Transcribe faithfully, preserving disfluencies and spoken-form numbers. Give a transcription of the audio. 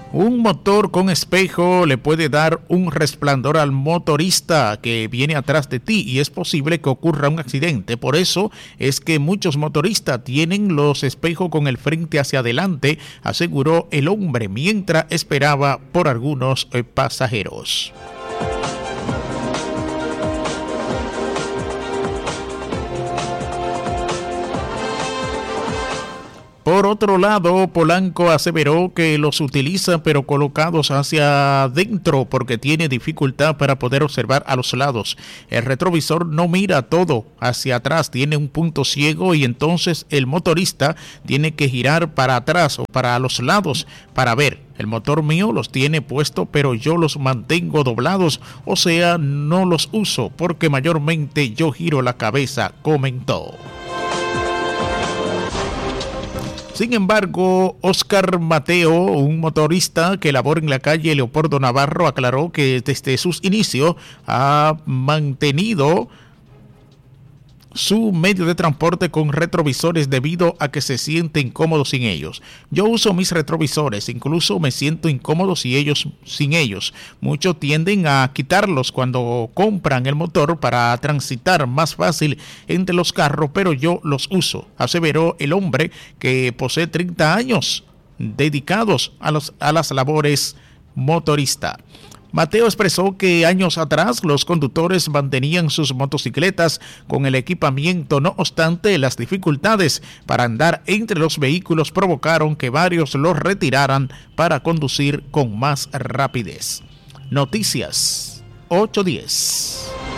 Un motor con espejo le puede dar un resplandor al motorista que viene atrás de ti y es posible que ocurra un accidente. Por eso es que muchos motoristas tienen los espejos con el frente hacia adelante, aseguró el hombre mientras esperaba por algunos eh, pasajeros. Por otro lado, Polanco aseveró que los utiliza pero colocados hacia adentro porque tiene dificultad para poder observar a los lados. El retrovisor no mira todo hacia atrás, tiene un punto ciego y entonces el motorista tiene que girar para atrás o para los lados para ver. El motor mío los tiene puesto pero yo los mantengo doblados, o sea, no los uso porque mayormente yo giro la cabeza, comentó. Sin embargo, Oscar Mateo, un motorista que labora en la calle Leopoldo Navarro, aclaró que desde sus inicios ha mantenido su medio de transporte con retrovisores debido a que se siente incómodo sin ellos. Yo uso mis retrovisores, incluso me siento incómodo si ellos, sin ellos. Muchos tienden a quitarlos cuando compran el motor para transitar más fácil entre los carros, pero yo los uso, aseveró el hombre que posee treinta años dedicados a, los, a las labores motorista. Mateo expresó que años atrás los conductores mantenían sus motocicletas con el equipamiento, no obstante las dificultades para andar entre los vehículos provocaron que varios los retiraran para conducir con más rapidez. Noticias ocho diez.